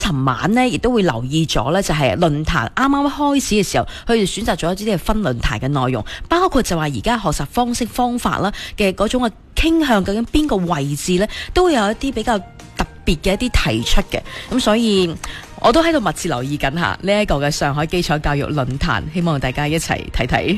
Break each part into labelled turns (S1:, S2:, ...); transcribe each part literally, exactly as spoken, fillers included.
S1: 尋晚呢亦都會留意咗呢，就係論壇啱啱開始嘅時候，佢哋選擇咗一啲嘅分論壇嘅內容，包括就話而家學習方式方法啦嘅嗰種嘅傾向，究竟邊個位置呢，都會有一啲比較特別嘅一啲提出嘅。咁所以我都喺度密切留意緊下呢一個嘅上海基礎教育論壇，希望大家一齊睇睇。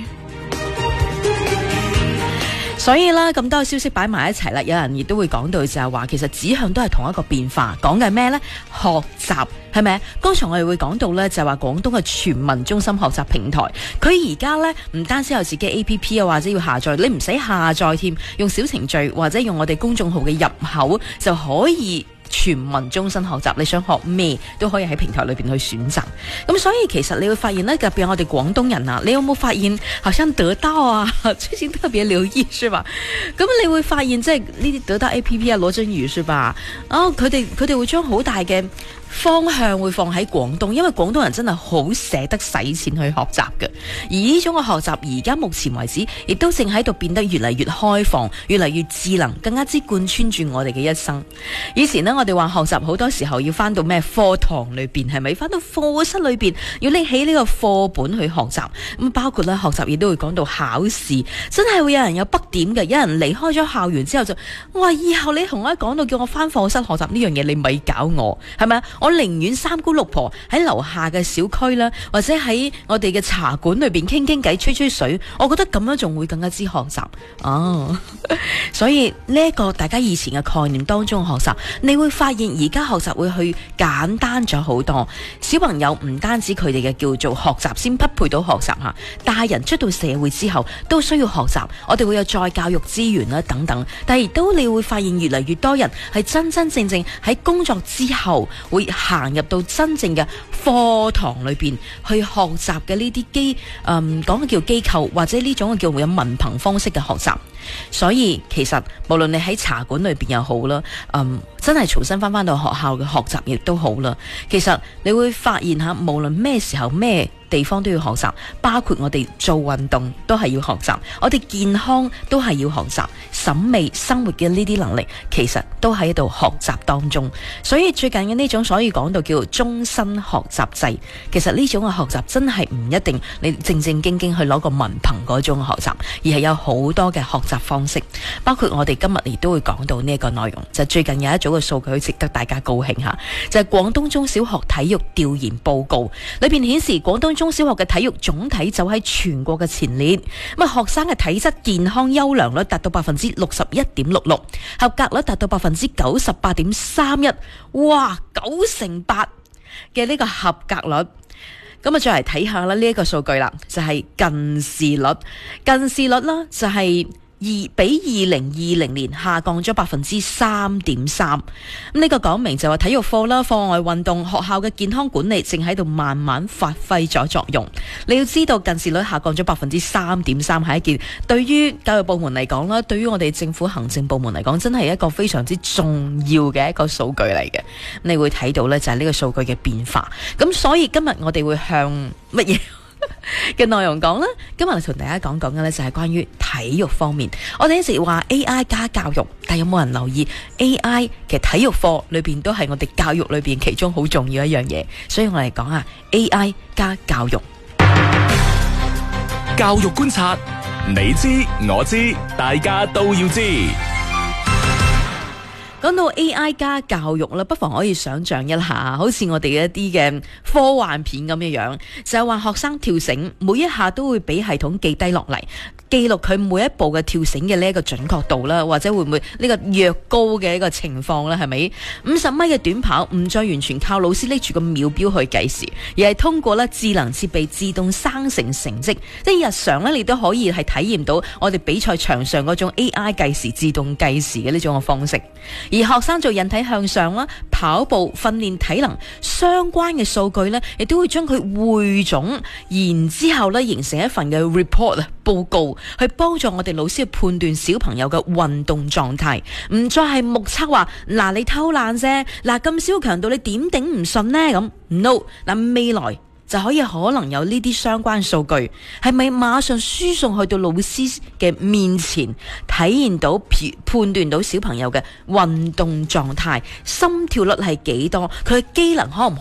S1: 所以啦，咁多消息擺埋一齊啦，有人亦都會講到就係話，其實指向都係同一個變化，講嘅咩呢？學習係咪？剛才我哋會講到呢，就係話廣東嘅全民中心學習平台，佢而家呢唔單止有自己 A P P 啊，或者要下載，你唔使下載添，用小程序或者用我哋公眾號嘅入口就可以全民終身學習，你想學咩都可以喺平台裏邊去選擇。咁所以其實你會發現呢，特別我哋廣東人啊，你有冇發現好像得到啊，最近特別留意是吧？咁你會發現即係呢啲得到 A P P 啊，羅振宇是吧？哦，佢哋佢哋會將好大嘅方向會放喺廣東，因為廣東人真係好捨得使錢去學習嘅。而呢種嘅學習而家目前為止亦都正喺度變得越嚟越開放，越嚟越智能，更加之貫穿住我哋嘅一生。以前呢，我哋話學習好多時候要翻到咩課堂裏邊，係咪翻到課室裏邊要拎起呢個課本去學習？咁包括咧學習亦都會講到考試，真係會有人有北點嘅，有人離開咗校園之後就我話以後你同我講到叫我翻課室學習呢樣嘢，你咪搞我係咪？我寧願三姑六婆喺樓下嘅小區啦，或者喺我哋嘅茶館裏邊傾傾偈、吹吹水，我覺得咁樣仲會更加之學習哦。所以呢一個大家以前嘅概念當中學習，你會發現而家學習會去簡單咗好多。小朋友唔單止佢哋嘅叫做學習先匹配到學習吓，大人出到社會之後都需要學習。我哋會有再教育資源啦等等，但係亦都你會發現越嚟越多人係真真正正喺工作之後會行入到真正嘅課堂裏邊去學習嘅呢啲機，嗯，講嘅叫機構或者呢種嘅叫有文憑方式嘅學習。所以其實無論你喺茶館裏邊又好啦，嗯，真係重新翻翻到學校嘅學習亦都好啦。其實你會發現下，無論咩時候咩地方都要學習，包括我哋做運動都係要學習，我哋健康都係要學習，審美生活嘅呢啲能力其實都喺度學習當中。所以最近嘅呢種所以講到叫終身學習制，其實呢種嘅學習真係唔一定你正正經經去攞個文憑嗰種學習，而係有好多嘅學習方式，包括我哋今日亦都會講到呢一個內容。就最近有一組嘅數據值得大家高興下，就係廣東中小學體育調研報告裏邊顯示，廣東中小學嘅體育總體走喺全國嘅前列，咁啊學生嘅體質健康優良率達到百分之六十一點六六，合格率達到百分之九十八點三一，哇，九成八嘅呢個合格率。咁啊再嚟睇下啦，呢一個數據啦，就係近視率，近視率啦就係二比二零二零年下降咗百分之三點三。咁呢個講明就話體育課啦、課外運動、學校嘅健康管理正喺度慢慢發揮咗作用。你要知道近視率下降咗百分之三點三係一件對於教育部門嚟講啦，對於我哋政府行政部門嚟講，真係一個非常之重要嘅一個數據嚟嘅。你會睇到呢就係呢個數據嘅變化。咁所以今日我哋會向乜嘢嘅內容講啦，今日同大家講講嘅呢就係關於體育方面。我哋一直話 A I 加教育，但有冇人留意 A I 嘅體育課裏邊都係我哋教育裏邊其中好重要一樣嘢，所以我嚟講啊 A I 加教育。
S2: 教育觀察，你知我知，大家都要知。
S1: 講到 A I 加教育啦，不妨可以想象一下，好似我哋一啲嘅科幻片咁嘅樣，就係話學生跳繩，每一下都會俾系統記低落嚟，記錄佢每一步嘅跳繩嘅呢一個準確度啦，或者會唔會呢個躍高嘅一個情況啦，係咪？五十米嘅短跑唔再完全靠老師拎住個秒表去計時，而係通過咧智能設備自動生成成績，即係日常咧你都可以係體驗到我哋比賽場上嗰種 A I 計時、自動計時嘅呢種嘅方式。而學生做引體向上啦、跑步訓練體能相關嘅數據呢，亦都會將佢匯總，然之後呢形成一份嘅 report 啊報告，去幫助我哋老師去判斷小朋友嘅運動狀態，唔再係目測話嗱你偷懶啫，嗱咁少強度你點頂唔順呢？咁 no 嗱未來。 就可以可能有呢啲相關數據，係咪馬上輸送去到老師嘅面前，體現到判斷到小朋友嘅運動狀態、心跳率係幾多，佢嘅機能可唔